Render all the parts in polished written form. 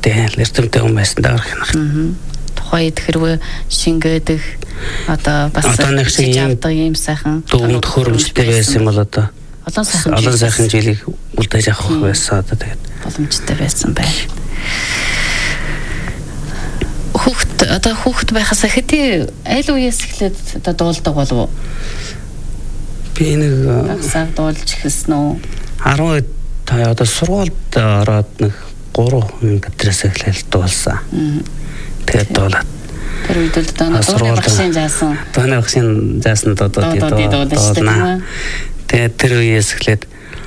эрдэмтэй хүн байсан даа гэх юм. Тухайд хэрвээ шингээдэг одоо бас нэг ийм сайхан дүгнэлт хөрөмжтэй байсан юм бол одоо олон сайхан жилийг үлдээж авах байсан одоо тэгээд боломжтой байсан байна. Хүүхэд байхаас хэдий аль үеэс эхлээд одоо дуулдаг болов уу? Би нэг багсаа дуулж эхэлсэн үү? 10 одоо сургуульд ороод нэг 3 гэдрээс эхлээл дуулсан. Тэгээд дуулаад. Тэр үед л дууны багшийн заасан. Дууны багшийн заасан дуулна. Тэгээд тэр үеэс эхлээд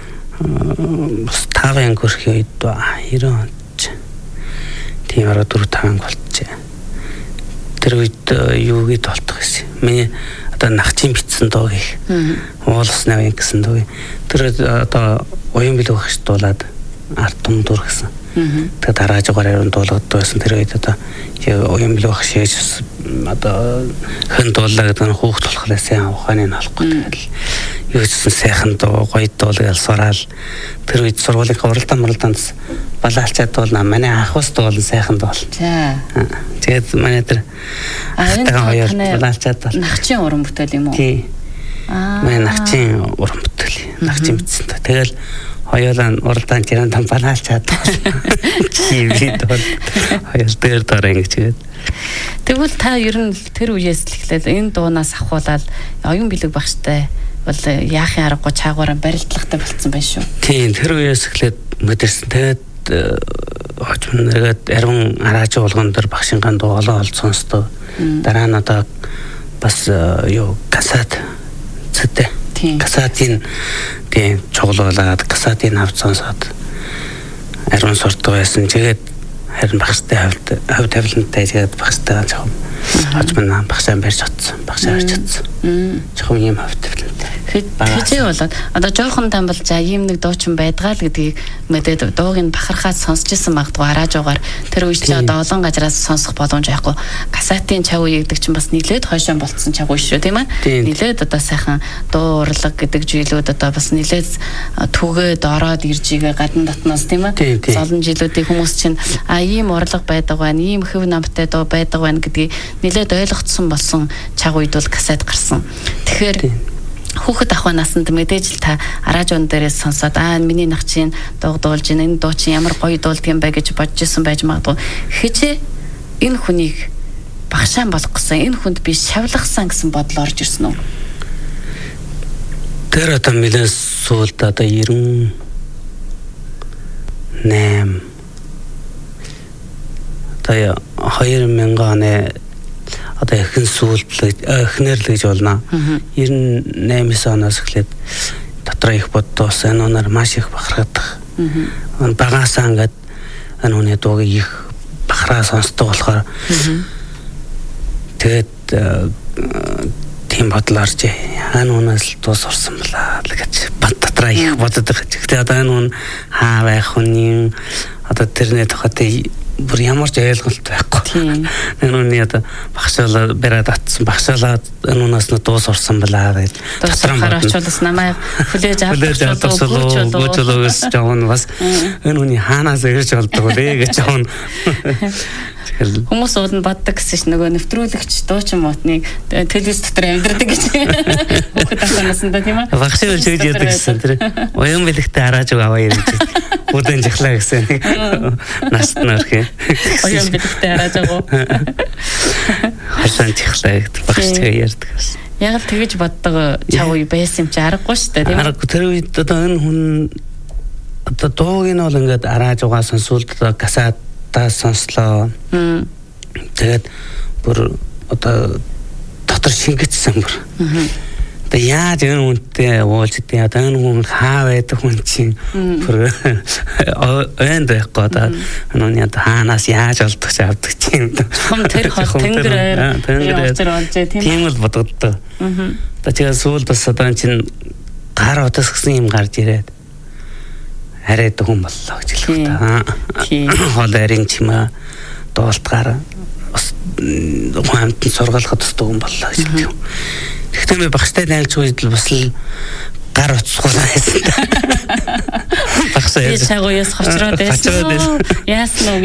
5 анги хүрэх үед 90 онд тийм 4-5 анги болчихжээ. Тэр үед юу гээд болтох гэсэн. Миний одоо нахчин битсэн дуу гэх. Уулс навын гэсэн дуу. Тэр одоо уян билүү багш дуулаад арт том дур гэсэн. Тэгээд дараажгаар яруу дуулаад байсан. Тэр үед одоо уян билүү багш хийж одоо хэн дуулаа гэдэг нь хүүхд болохоор сайн ухааны нь олохгүй. Тэгэл юу гэсэн сайхан дуу гоё дуулаад сураал. Тэр үед сургуулийн уралдаанд балаалчаад дуулна. Манай ахвас дуулан сайхан дуул. За. Тэгээд манай тэр хоёр балаалчаад дуулна. Нахчин уран бүтээл юм уу? Тий. Манай нахчин уран бүтээл. Нахчин битсэн. Тэгэл хоёулаа уралдаанд жиран балаалчаад чи бид бол хоёр дээр дараа ингэж тэгээд тэгвэл та ер нь тэр үеэс л эхлээл энэ дуунаас авахуулаад оюун бэлэг багштай бол яахын аргагүй чаагаараа барилдлагатай болцсон байх шүү. Тийм тэр үеэс эхлээд мэдэрсэн. Тэгээд хожим нэгээд арван арааж болгон дээр багшингаан дуу олон сонсдоо. Дараа нь одоо бас юу касат цэдэ. Касатын тийм чоглуулаад касатын авч сонсоод арван сурдаг байсан. Тэгээд харин багштай хавь тавилантай тэгээд багштай жоохон хожим багшаа барьж чадсан. Багшаа барьж чадсан. Жоохон юм хавь тавилантай. Хэзээ болоод одоо жоохон там бол за ийм нэг дуучин байдгаа л гэдгийг мэдээд дууг нь бахархаад сонсч исэн магадгүй араажгаар тэр үед ч одоо олон газараас сонсох боломж байхгүй. Касатын чав үе гэдэг чинь бас нилээд хойшоо болцсон чав үе шүү тийм ээ. Нилээд одоо сайхан дуу урлаг гэдэг жилүүд одоо бас нилээд түгээд ороод ирж игээ гадна дотноос тийм ээ. Олон жилүүдийн хүмүүс чинь ийм урлаг байдаг байна, ийм хөв намтай дуу байдаг байна гэдгийг нилээд ойлгоцсон болсон чав үед бол касет гарсан. Тэгэхээр хүүхэд ахуй насанд мэдээж л та араажон дээрээс сонсоод миний нахчин дуу дуулж энэ дуу чинь ямар гоё дуулдаг юм бэ гэж бодож исэн байж магадгүй. Хичээ энэ хүнийг багшаан болох гэсэн энэ хүнд би шавлахсан гэсэн бодол орж ирсэн үү? Тэр одоо нэлээд сүүлд одоо 98 одоо 2000 оны одоо ихэнх сүүлд эхнэр л гэж болно. 98 оноос эхлээд дотор их боддоос энэ оноор маш их бахархадах. Багаасаа ингээд энэ хүний дууг их бахараа сонсдог болохоор тэгээд тийм бодол орж энэ унаас л дуу сурсан балаа гэж бат дотроо их боддог. Гэхдээ одоо энэ хүн хаа байх хүн одоо тэрний тухайд бүр ямар ч ойлголт байхгүй. Энэ үний одоо багшаалаа бариад атсан багшаалаа энэ унаас нь дуу сурсан балаа гэж дотроо очиулс намайг хүлээж авчихлоо жоон бас энэ үний хаанаас ирж болдог вэ гэж жоон хүмүүс уулын боддог гэсэн чинь нөгөө нэвтрүүлэгч дуучин мотныг телевиз дотор амьдрдаг гэж хүүхэд асуунасан да тийм ээ. Багшаа шийдэж яадаг гэсэн тэр уян бэлэгтэй арааж аваа ярьж бүдэн жахлаа гэсэн наст нөрхий. Уян бэлэгтэй арааж аваа. Хашаан жахлаа гэдэг багштай ярьдаг гэсэн. Яг л тэгэж боддог чав уу байсан юм чи аргагүй шүү дээ тийм ээ. Аргагүй тэр үед одоо энэ хүн одоо дууг нь бол ингээд арааж аваа сонсуулд касат сонслоо. Тэгээд бүр одоо дотор шингэцсэн бүр. Одоо яаж энэ үнтэй уулж идэв. Одоо энэ хүн хаа байдаг хүн чинь бүр энд байхгүй одоо энэ одоо хаанаас яаж олдох ч авдаг чинь. Хом тэр хол тэнгэр тийм л бодогддог. Одоо тэгээд сүүлд бас одоо чинь гар удаас гэсэн юм гарч ирээд хараад хүн боллоо гэж хэлэх та. Хол арийн чимээ дуултгаар бас хамтан сургалахад тусдаг хүн боллоо гэж хэлдэг. Гэхдээ би багштай найзч үед л бас л гар утсахгүй байсан. Багшаа яаж чагууяас хоцроод байсан. Яасан уу